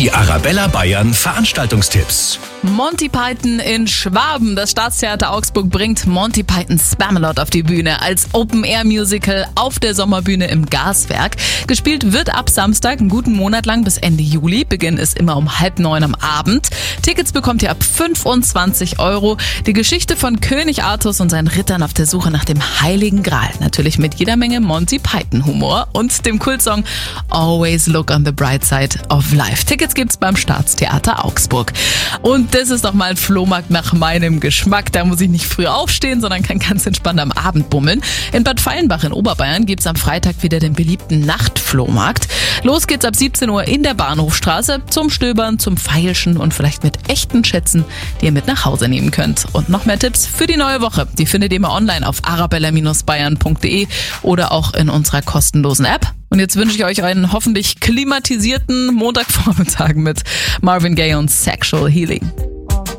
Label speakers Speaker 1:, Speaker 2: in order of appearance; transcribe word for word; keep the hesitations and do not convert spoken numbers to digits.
Speaker 1: Die Arabella Bayern Veranstaltungstipps.
Speaker 2: Monty Python in Schwaben. Das Staatstheater Augsburg bringt Monty Python Spamalot auf die Bühne als Open-Air-Musical auf der Sommerbühne im Gaswerk. Gespielt wird ab Samstag einen guten Monat lang bis Ende Juli. Beginn ist immer um halb neun am Abend. Tickets bekommt ihr ab fünfundzwanzig Euro. Die Geschichte von König Artus und seinen Rittern auf der Suche nach dem Heiligen Gral. Natürlich mit jeder Menge Monty Python-Humor und dem Kultsong Always Look on the Bright Side of Life. Tickets gibt's beim Staatstheater Augsburg. Und das ist doch mal ein Flohmarkt nach meinem Geschmack. Da muss ich nicht früh aufstehen, sondern kann ganz entspannt am Abend bummeln. In Bad Feilenbach in Oberbayern gibt's am Freitag wieder den beliebten Nachtflohmarkt. Los geht's ab siebzehn Uhr in der Bahnhofstraße zum Stöbern, zum Feilschen und vielleicht mit echten Schätzen, die ihr mit nach Hause nehmen könnt. Und noch mehr Tipps für die neue Woche, die findet ihr mal online auf arabella bayern punkt de oder auch in unserer kostenlosen App. Und jetzt wünsche ich euch einen hoffentlich klimatisierten Montagvormittag mit Marvin Gaye und Sexual Healing.